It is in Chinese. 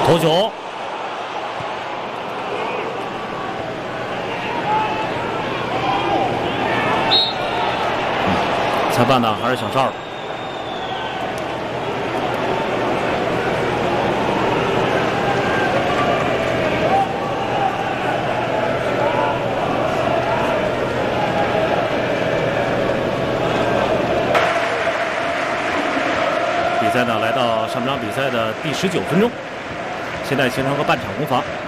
头球。 裁判呢还是小哨。比赛呢来到上半场比赛的第19分钟，现在形成个半场攻防。